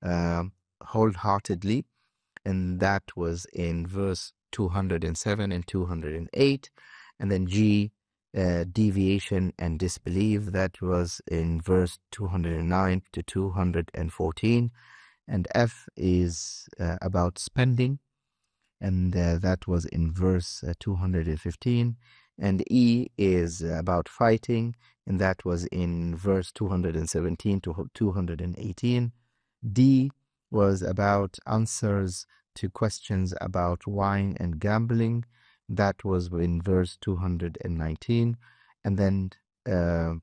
wholeheartedly, and that was in verse 207 and 208. And then G, deviation and disbelief, that was in verse 209 to 214. And F is about spending, and that was in verse 215. And E is about fighting, and that was in verse 217 to 218. D was about answers to questions about wine and gambling. That was in verse 219. And then uh,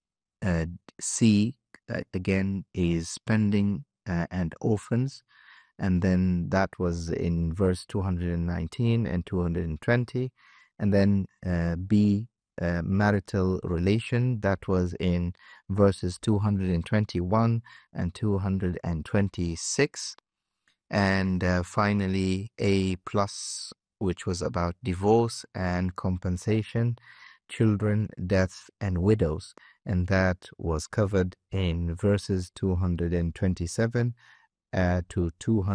C, again, is spending and orphans. And then that was in verse 219 and 220. And then B, marital relation, that was in verses 221 and 226. And finally, A plus, which was about divorce and compensation, children, death, and widows. And that was covered in verses 227 to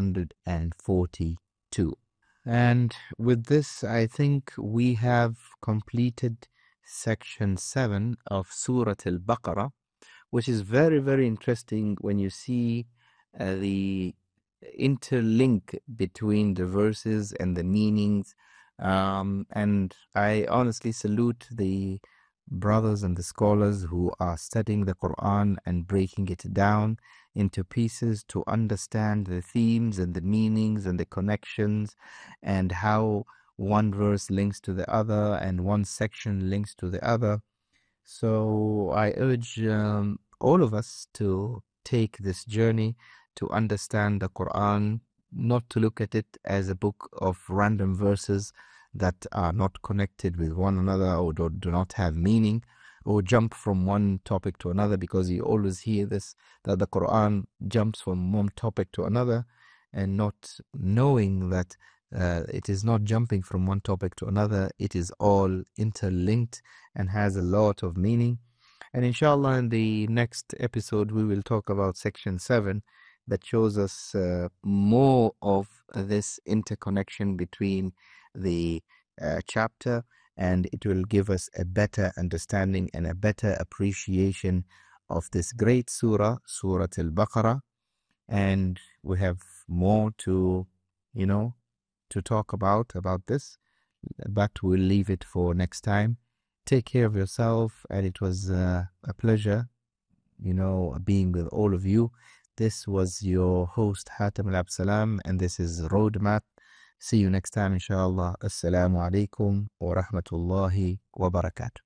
242. And with this, I think we have completed section 7 of Surah Al-Baqarah, which is very, very interesting when you see the interlink between the verses and the meanings. And I honestly salute the brothers and the scholars who are studying the Quran and breaking it down into pieces to understand the themes and the meanings and the connections, and how one verse links to the other and one section links to the other. So I urge all of us to take this journey to understand the Quran, not to look at it as a book of random verses that are not connected with one another or do not have meaning, or jump from one topic to another, because you always hear this, that the Quran jumps from one topic to another, and not knowing that it is not jumping from one topic to another, it is all interlinked and has a lot of meaning. And inshallah, in the next episode, we will talk about section 7, that shows us more of this interconnection between the chapter, and it will give us a better understanding and a better appreciation of this great surah, Surah Al-Baqarah. And we have more to, to talk about this, but we'll leave it for next time. Take care of yourself, and it was a pleasure, being with all of you. This was your host, Hatem Al-Absalam, and this is Roadmap. See you next time, inshallah. Assalamu alaikum wa rahmatullahi wa barakatuh.